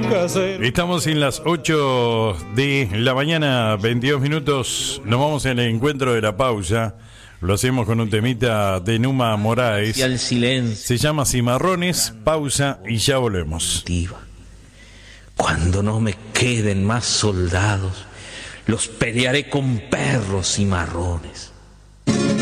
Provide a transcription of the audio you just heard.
Estamos en las 8 de la mañana, 22 minutos. Nos vamos en el encuentro de la pausa. Lo hacemos con un temita de Numa Moraes. Y al silencio. Se llama Cimarrones. Pausa y ya volvemos. Cuando no me queden más soldados, los pelearé con perros cimarrones.